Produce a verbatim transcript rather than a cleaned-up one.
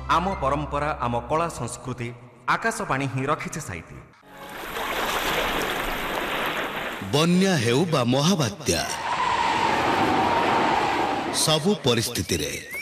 आम परंपरा आम कला संस्कृति आकाशवाणी ही रखिছে साइती। बन्या हेउ बा महाबात्या सबु परिस्थिति रे